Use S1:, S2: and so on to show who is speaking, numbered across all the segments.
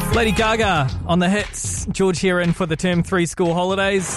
S1: Lady Gaga on the hits. George here in for the Term 3 school holidays.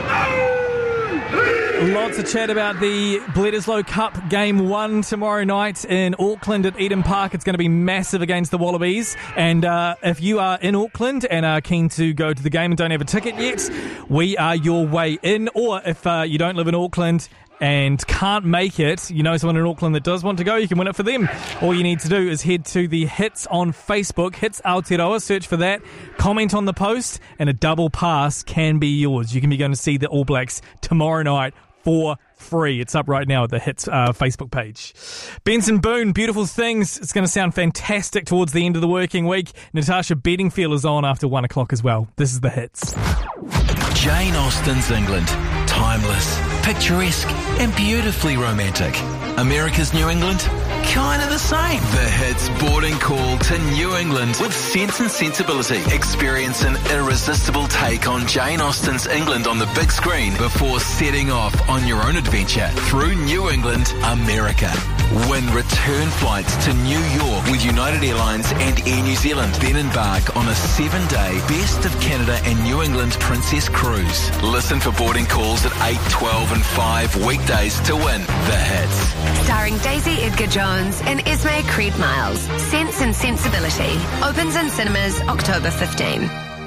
S1: Lots of chat about the Bledisloe Cup Game 1 tomorrow night in Auckland at Eden Park. It's going to be massive against the Wallabies. And if you are in Auckland and are keen to go to the game and don't have a ticket yet, we are your way in. Or if you don't live in Auckland and can't make it, you know someone in Auckland that does want to go, you can win it for them. All you need to do is head to the Hits on Facebook, Hits Aotearoa, search for that, comment on the post, and a double pass can be yours. You can be going to see the All Blacks tomorrow night for free. It's up right now at the Hits Facebook page. Benson Boone, Beautiful Things. It's going to sound fantastic towards the end of the working week. Natasha Bedingfield is on after 1 o'clock as well. This is the Hits.
S2: Jane Austen's England. Timeless, picturesque, and beautifully romantic. America's New England? Kind of the same. The Hits boarding call to New England with Sense and Sensibility. Experience an irresistible take on Jane Austen's England on the big screen before setting off on your own adventure through New England, America. Win return flights to New York with United Airlines and Air New Zealand. Then embark on a 7-day Best of Canada and New England Princess Cruise. Listen for boarding calls at 8, 12 and 5 weekdays to win the Hits.
S3: Starring Daisy Edgar Jones and Esme Creed Miles. Sense and Sensibility. Opens in cinemas October 15.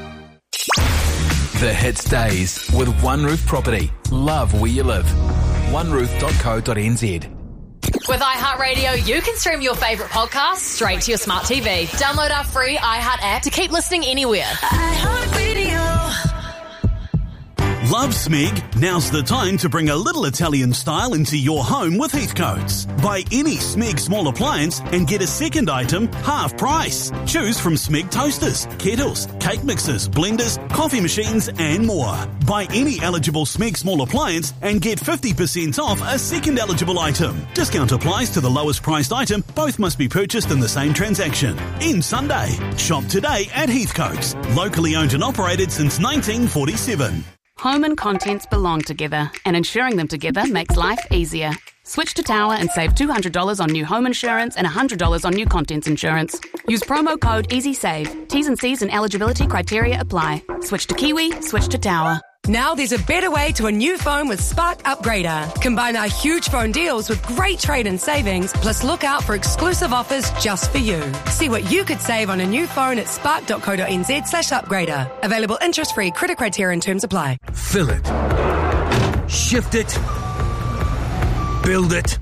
S2: The Hits Days with One Roof Property. Love where you live. oneroof.co.nz.
S4: With iHeartRadio, you can stream your favourite podcasts straight to your smart TV. Download our free iHeart app to keep listening anywhere.
S5: iHeartRadio. Love Smeg? Now's the time to bring a little Italian style into your home with Heathcote's. Buy any Smeg small appliance and get a second item half price. Choose from Smeg toasters, kettles, cake mixers, blenders, coffee machines and more. Buy any eligible Smeg small appliance and get 50% off a second eligible item. Discount applies to the lowest priced item. Both must be purchased in the same transaction. End Sunday. Shop today at Heathcote's. Locally owned and operated since 1947.
S6: Home and contents belong together, and insuring them together makes life easier. Switch to Tower and save $200 on new home insurance and $100 on new contents insurance. Use promo code EasySave. T's and C's and eligibility criteria apply. Switch to Kiwi, switch to Tower.
S7: Now there's a better way to a new phone with Spark Upgrader. Combine our huge phone deals with great trade-in savings, plus look out for exclusive offers just for you. See what you could save on a new phone at spark.co.nz/upgrader. Available interest-free, credit criteria and terms apply.
S8: Fill it. Shift it. Build it.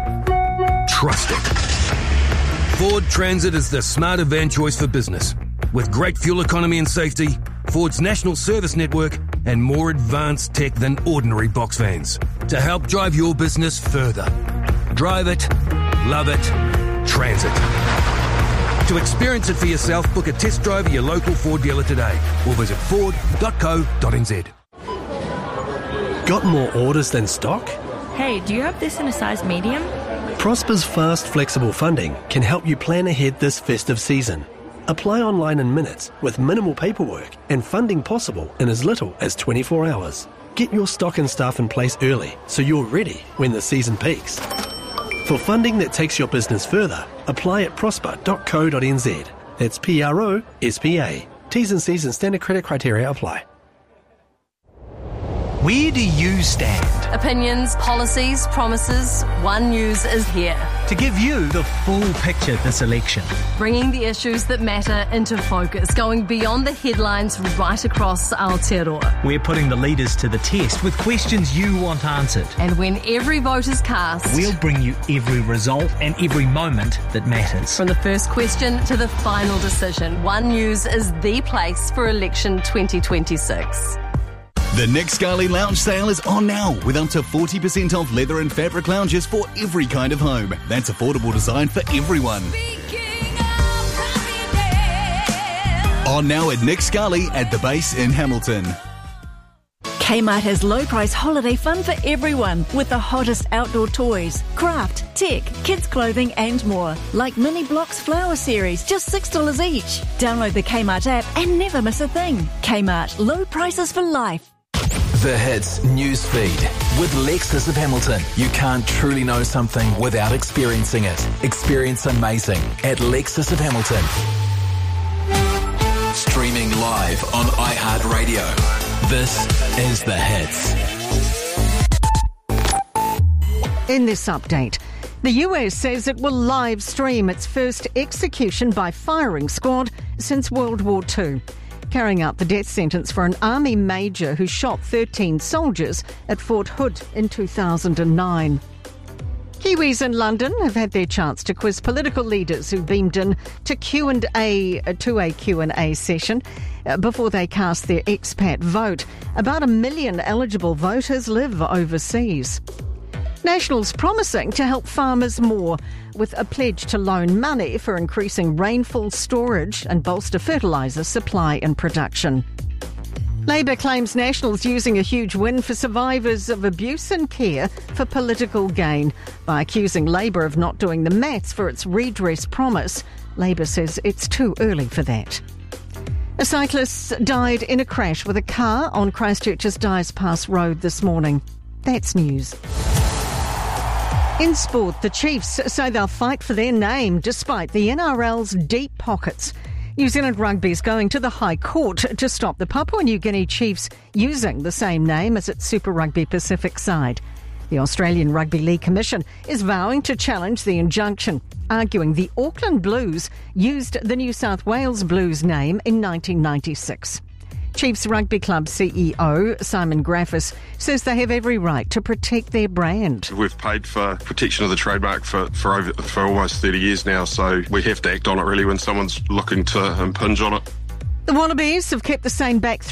S8: Trust it. Ford Transit is the smarter van choice for business. With great fuel economy and safety, Ford's national service network, and more advanced tech than ordinary box vans to help drive your business further. Drive it, love it, Transit. To experience it for yourself, book a test drive at your local Ford dealer today or visit ford.co.nz.
S9: Got more orders than stock?
S10: Hey, do you have this in a size medium?
S9: Prosper's fast, flexible funding can help you plan ahead this festive season. Apply online in minutes with minimal paperwork and funding possible in as little as 24 hours. Get your stock and staff in place early so you're ready when the season peaks. For funding that takes your business further, apply at prosper.co.nz. That's PROSPA. T's and C's and standard credit criteria apply.
S11: Where do you stand?
S4: Opinions, policies, promises. One News is here.
S11: To give you the full picture this election.
S4: Bringing the issues that matter into focus, going beyond the headlines right across Aotearoa.
S11: We're putting the leaders to the test with questions you want answered.
S4: And when every vote is cast,
S11: we'll bring you every result and every moment that matters.
S4: From the first question to the final decision, One News is the place for election 2026.
S12: The Nick Scali Lounge sale is on now with up to 40% off leather and fabric lounges for every kind of home. That's affordable design for everyone. On now at Nick Scali at the base in Hamilton.
S13: Kmart has low price holiday fun for everyone with the hottest outdoor toys, craft, tech, kids clothing and more. Like Mini Blocks Flower Series, just $6 each. Download the Kmart app and never miss a thing. Kmart, low prices for life.
S2: The Hits news feed with Lexus of Hamilton. You can't truly know something without experiencing it. Experience amazing at Lexus of Hamilton. live on iHeartRadio. This is The Hits.
S14: In this update, the US says it will live stream its first execution by firing squad since World War II, carrying out the death sentence for an army major who shot 13 soldiers at Fort Hood in 2009. Kiwis in London have had their chance to quiz political leaders who beamed in to a Q&A session before they cast their expat vote. About 1 million eligible voters live overseas. Nationals promising to help farmers more with a pledge to loan money for increasing rainfall storage and bolster fertiliser supply and production. Labour claims Nationals using a huge win for survivors of abuse and care for political gain by accusing Labour of not doing the maths for its redress promise. Labour says it's too early for that. A cyclist died in a crash with a car on Christchurch's Dyes Pass Road this morning. That's news. In sport, the Chiefs say they'll fight for their name despite the NRL's deep pockets. New Zealand Rugby is going to the High Court to stop the Papua New Guinea Chiefs using the same name as its Super Rugby Pacific side. The Australian Rugby League Commission is vowing to challenge the injunction, arguing the Auckland Blues used the New South Wales Blues name in 1996. Chiefs Rugby Club CEO Simon Graffis says they have every right to protect their brand.
S15: We've paid for protection of the trademark for almost 30 years now, so we have to act on it really when someone's looking to impinge on it.
S14: The Wallabies have kept the same back three